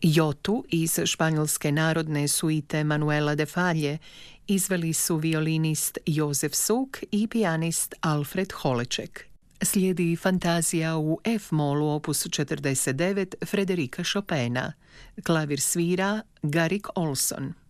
Jotu iz španjolske narodne suite Manuela de Falla izveli su violinist Jozef Suk i pijanist Alfred Holeček. Slijedi Fantazija u F-molu opus 49 Frederika Chopina. Klavir svira Garrick Olson.